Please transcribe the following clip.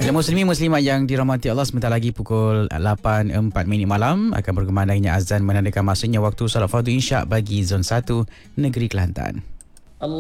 Baiklah, muslimin muslimat yang dirahmati Allah, sebentar lagi pukul 8.04 malam akan berkumandangnya azan menandakan masanya waktu solat fardu Isyak bagi Zon 1 Negeri Kelantan.